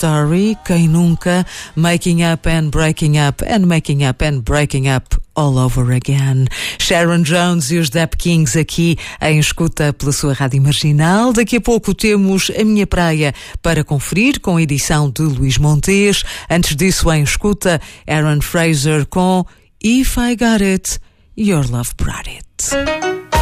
Story, quem nunca? Making up and breaking up and making up and breaking up all over again. Sharon Jones e os Dap Kings aqui em escuta pela sua Rádio Marginal. Daqui a pouco temos A Minha Praia para conferir com a edição de Luís Montes. Antes disso, em escuta, Aaron Fraser com If I Got It, Your Love Brought It.